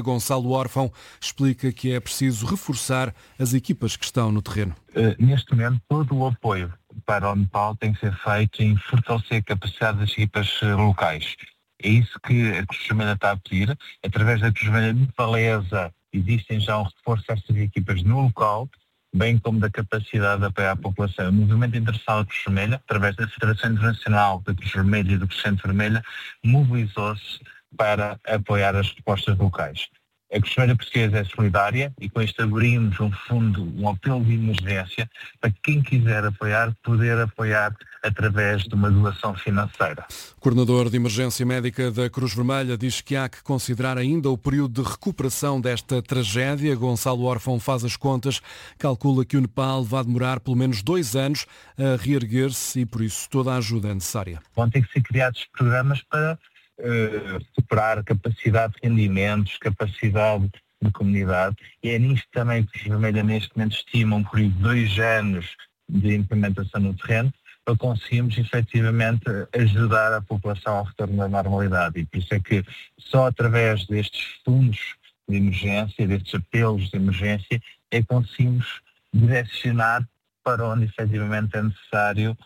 Gonçalo Órfão, explica que é preciso reforçar as equipas que estão no terreno. Neste momento, todo o apoio para o Nepal tem que ser feito em fortalecer a capacidade das equipas locais. É isso que a Cruz Vermelha está a pedir. Através da Cruz Vermelha nepalesa existem já um reforço destas equipas no local, bem como da capacidade de apoiar a população. O movimento internacional da Cruz Vermelha, através da Federação Internacional da Cruz Vermelha e do Crescente Vermelha, mobilizou-se para apoiar as respostas locais. A Cruz Vermelha Portuguesa é solidária e com isto abrimos um fundo, um apelo de emergência para quem quiser apoiar, poder apoiar através de uma doação financeira. O coordenador de emergência médica da Cruz Vermelha diz que há que considerar ainda o período de recuperação desta tragédia. Gonçalo Órfão faz as contas, calcula que o Nepal vai demorar pelo menos 2 anos a reerguer-se e por isso toda a ajuda é necessária. Vão ter que ser criados programas para recuperar capacidade de rendimentos, capacidade de comunidade, e é nisto também que a Cruz Vermelha neste momento estima um período de 2 anos de implementação no terreno para conseguirmos efetivamente ajudar a população ao retorno da normalidade, e por isso é que só através destes fundos de emergência, destes apelos de emergência, é que conseguimos direcionar para onde efetivamente é necessário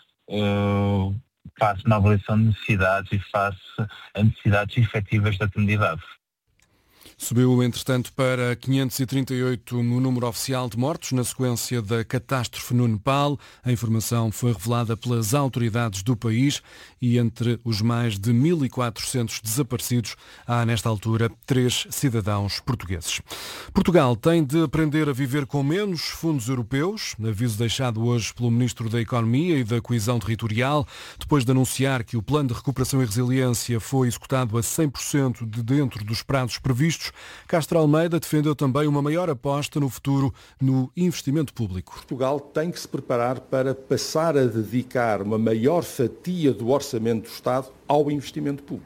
face uma avaliação de necessidades e face a necessidades efetivas da comunidade. Subiu, entretanto, para 538 o número oficial de mortos na sequência da catástrofe no Nepal. A informação foi revelada pelas autoridades do país e entre os mais de 1.400 desaparecidos há, nesta altura, 3 cidadãos portugueses. Portugal tem de aprender a viver com menos fundos europeus, aviso deixado hoje pelo Ministro da Economia e da Coesão Territorial, depois de anunciar que o Plano de Recuperação e Resiliência foi executado a 100% de dentro dos prazos previstos. Castro Almeida defendeu também uma maior aposta no futuro no investimento público. Portugal tem que se preparar para passar a dedicar uma maior fatia do orçamento do Estado ao investimento público.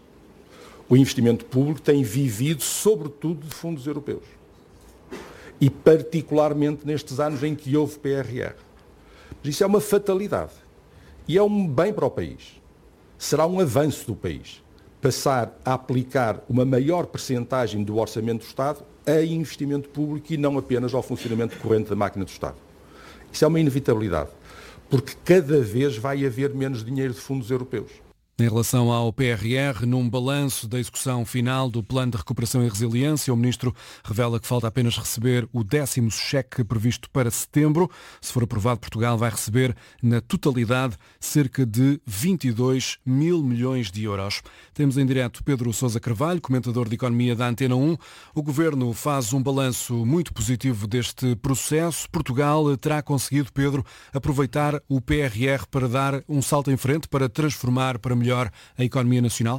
O investimento público tem vivido sobretudo de fundos europeus e particularmente nestes anos em que houve PRR. Mas isso é uma fatalidade e é um bem para o país. Será um avanço do país passar a aplicar uma maior percentagem do orçamento do Estado a investimento público e não apenas ao funcionamento corrente da máquina do Estado. Isso é uma inevitabilidade, porque cada vez vai haver menos dinheiro de fundos europeus. Em relação ao PRR, num balanço da execução final do Plano de Recuperação e Resiliência, o Ministro revela que falta apenas receber o 10º cheque previsto para setembro. Se for aprovado, Portugal vai receber, na totalidade, cerca de 22 mil milhões de euros. Temos em direto Pedro Sousa Carvalho, comentador de Economia da Antena 1. O Governo faz um balanço muito positivo deste processo. Portugal terá conseguido, Pedro, aproveitar o PRR para dar um salto em frente, para transformar para melhor a economia nacional?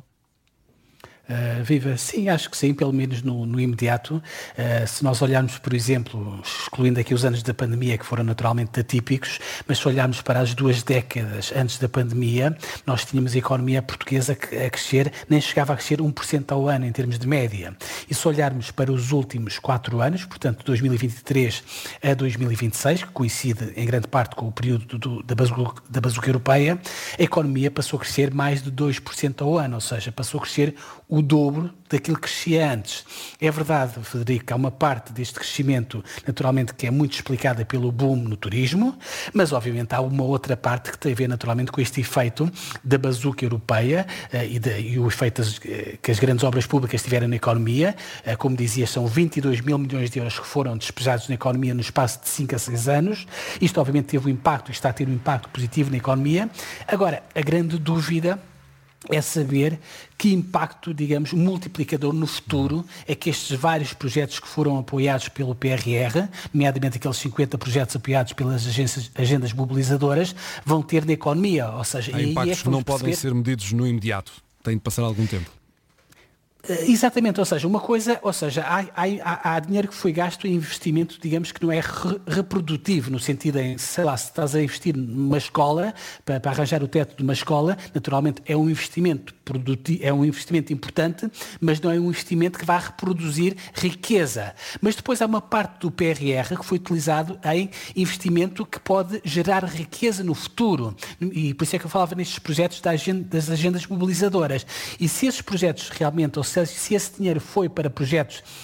Viva, sim, acho que sim, pelo menos no imediato. Se nós olharmos, por exemplo, excluindo aqui os anos da pandemia, que foram naturalmente atípicos, mas se olharmos para as 2 décadas antes da pandemia, nós tínhamos a economia portuguesa a crescer, nem chegava a crescer 1% ao ano em termos de média. E se olharmos para os últimos 4 anos, portanto 2023 a 2026, que coincide em grande parte com o período da bazuca europeia, a economia passou a crescer mais de 2% ao ano, ou seja, passou a crescer o dobro daquilo que crescia antes. É verdade, Frederico, há uma parte deste crescimento, naturalmente, que é muito explicada pelo boom no turismo, mas, obviamente, há uma outra parte que tem a ver, naturalmente, com este efeito da bazuca europeia e o efeito que as grandes obras públicas tiveram na economia. Como dizia, são 22 mil milhões de euros que foram despejados na economia no espaço de 5 a 6 anos. Isto, obviamente, teve um impacto, está a ter um impacto positivo na economia. Agora, a grande dúvida é saber que impacto, digamos, multiplicador no futuro é que estes vários projetos que foram apoiados pelo PRR, nomeadamente aqueles 50 projetos apoiados pelas agendas mobilizadoras, vão ter na economia. Ou seja, há impactos que não podem ser medidos no imediato. Tem de passar algum tempo. Exatamente, ou seja, há dinheiro que foi gasto em investimento, digamos, que não é reprodutivo, no sentido em, sei lá, se estás a investir numa escola, para arranjar o teto de uma escola, naturalmente é um investimento produtivo, é um investimento importante, mas não é um investimento que vai reproduzir riqueza. Mas depois há uma parte do PRR que foi utilizado em investimento que pode gerar riqueza no futuro. E por isso é que eu falava nestes projetos das agendas mobilizadoras. E se esses projetos realmente, ou seja, se esse dinheiro foi para projetos